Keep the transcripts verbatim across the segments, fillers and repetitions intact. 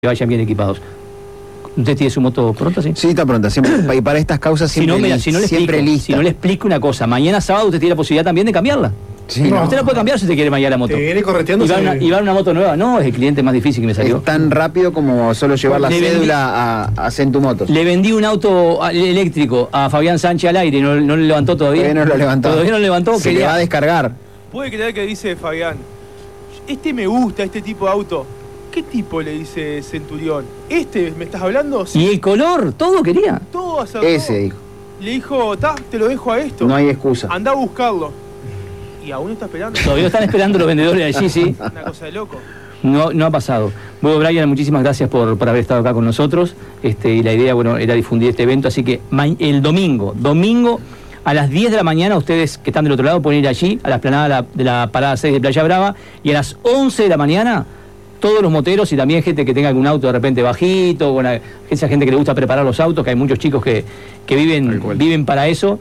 que vayan bien equipados. ¿Usted tiene su moto pronta, sí? Sí, está pronta. Siempre, y para estas causas siempre, si no, mira, si no le siempre explico, lista. Si no le explico una cosa, mañana sábado usted tiene la posibilidad también de cambiarla. Sí, no. no. Usted la puede cambiar si usted quiere mañana la moto. Te viene correteando. Y va, una, y va una moto nueva. No, es el cliente más difícil que me salió. Es tan rápido como solo llevar la Le vendí- cédula a, a Centumotos. Le vendí un auto eléctrico a Fabián Sánchez al aire y no, no le levantó todavía. Todavía no lo levantó. Todavía no lo levantó. Se quería- le va a descargar. Puede creer que dice Fabián, este me gusta, este tipo de auto. ¿Qué tipo le dice Centurión? ¿Este me estás hablando? Y el color, todo quería. Todo acertó. Ese dijo. Le dijo, ta, te lo dejo a esto. No hay excusa. Andá a buscarlo. Y aún está esperando. Todavía están esperando los vendedores allí, sí. Una cosa de loco. No, no ha pasado. Bueno, Brian, muchísimas gracias por, por haber estado acá con nosotros. Este, y la idea, bueno, era difundir este evento. Así que ma- el domingo, domingo a las diez de la mañana, ustedes que están del otro lado pueden ir allí, a la explanada de la, de la parada seis de Playa Brava. Y a las once de la mañana, todos los moteros y también gente que tenga algún auto de repente bajito, con esa gente que le gusta preparar los autos, que hay muchos chicos que, que viven, viven para eso,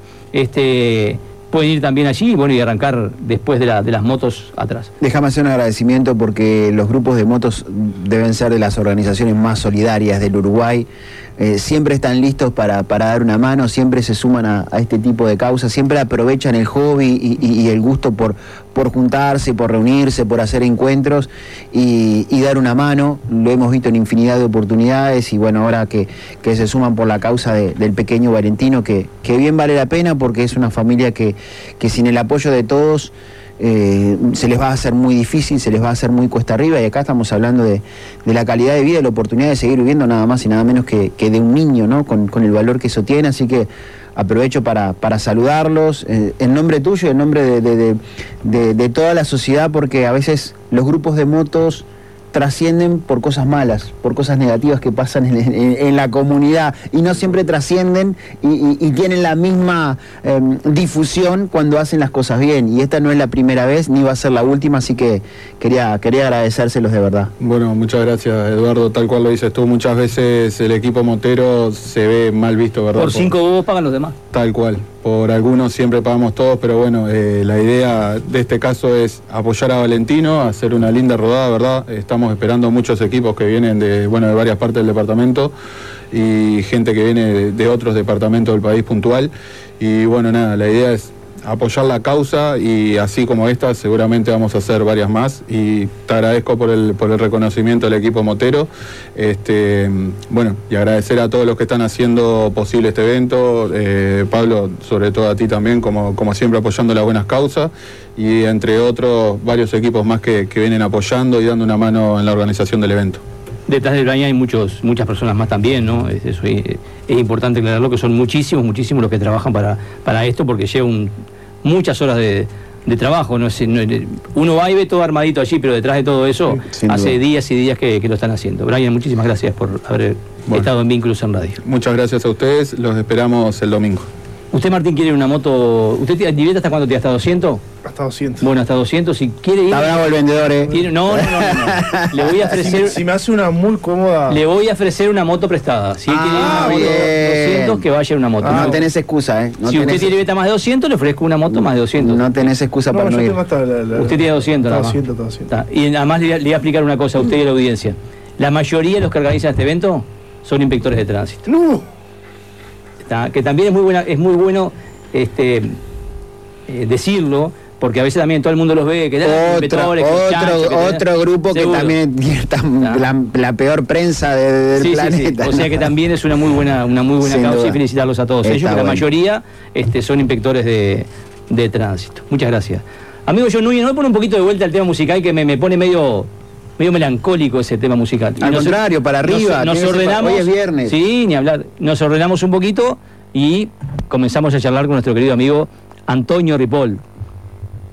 este, pueden ir también allí y, bueno, y arrancar después de, la, de las motos atrás. Déjame hacer un agradecimiento porque los grupos de motos deben ser de las organizaciones más solidarias del Uruguay. Eh, siempre están listos para, para dar una mano, siempre se suman a, a este tipo de causas, siempre aprovechan el hobby y, y, y el gusto por, por juntarse, por reunirse, por hacer encuentros y, y dar una mano. Lo hemos visto en infinidad de oportunidades y bueno, ahora que, que se suman por la causa de, del pequeño Valentino, que, que bien vale la pena porque es una familia que, que sin el apoyo de todos Eh, se les va a hacer muy difícil, se les va a hacer muy cuesta arriba y acá estamos hablando de, de la calidad de vida y la oportunidad de seguir viviendo nada más y nada menos que, que de un niño, ¿no? Con, con el valor que eso tiene, así que aprovecho para, para saludarlos eh, en nombre tuyo y en nombre de, de, de, de, de toda la sociedad, porque a veces los grupos de motos trascienden por cosas malas, por cosas negativas que pasan en, en, en la comunidad y no siempre trascienden y, y, y tienen la misma eh, difusión cuando hacen las cosas bien, y esta no es la primera vez ni va a ser la última, así que quería, quería agradecérselos de verdad. Bueno, muchas gracias, Eduardo. Tal cual lo dices tú, muchas veces el equipo motero se ve mal visto, ¿verdad? Por cinco bobos pagan los demás. Tal cual. Por algunos siempre pagamos todos, pero bueno, eh, la idea de este caso es apoyar a Valentino, hacer una linda rodada, ¿verdad? Estamos esperando muchos equipos que vienen de, bueno, de varias partes del departamento y gente que viene de, de otros departamentos del país puntual. Y bueno, nada, la idea es apoyar la causa y así como esta seguramente vamos a hacer varias más y te agradezco por el, por el reconocimiento del equipo motero, este, bueno, y agradecer a todos los que están haciendo posible este evento, eh, Pablo, sobre todo a ti también, como, como siempre apoyando las buenas causas, y entre otros varios equipos más que, que vienen apoyando y dando una mano en la organización del evento. Detrás del Brian hay muchos, muchas personas más también, ¿no? Es, eso, es, es importante aclararlo, que son muchísimos, muchísimos los que trabajan para, para esto, porque lleva un, muchas horas de, de trabajo. No es, no, uno va y ve todo armadito allí, pero detrás de todo eso Sí, hace duda. días y días que, que lo están haciendo. Brian, muchísimas gracias por haber Bueno. estado en Vínculos en Radio. Muchas gracias a ustedes, los esperamos el domingo. ¿Usted, Martín, quiere una moto? ¿Usted tiene libreta hasta cuándo tiene? ¿Hasta doscientos? Hasta doscientos. Bueno, hasta doscientos. Si quiere ir... Está bravo el vendedor, ¿eh? Tiene- no, no, no, no, no. Le voy a Si, ofrecer... si me hace una muy cómoda. Le voy a ofrecer una moto prestada. Si él Ah, quiere ir una moto bien. doscientos, que vaya en una moto. No No, tenés excusa, ¿eh? No si usted tenés, tiene beta más de doscientos, le ofrezco una moto más de doscientos. no tenés excusa No, para yo no ir. tengo hasta la, la- Usted tiene doscientos, hasta nada más. doscientos, hasta doscientos. Está. Y además le, le voy a explicar una cosa a usted y a la audiencia. La mayoría de los que organizan este evento son inspectores de tránsito. No. Está. Que también es muy buena, es muy bueno este, eh, decirlo, porque a veces también todo el mundo los ve, que Otro, inspectores, que otro, chanchos, que otro grupo que Seguro. también está Está. la, la peor prensa de- del Sí, sí, planeta. sí. O sea que también es una muy buena, una muy buena Sin causa duda. y felicitarlos a todos Está ellos, que la bueno. mayoría este, son inspectores de, de tránsito. Muchas gracias. Amigo John Núñez, ¿no me pone un poquito de vuelta al tema musical que me, me pone medio, medio melancólico ese tema musical? Y Al nos- contrario, para arriba, Nos, nos tiene que ser pa- ordenamos. hoy es viernes. Sí, ni hablar. Nos ordenamos un poquito y comenzamos a charlar con nuestro querido amigo Antonio Ripoll.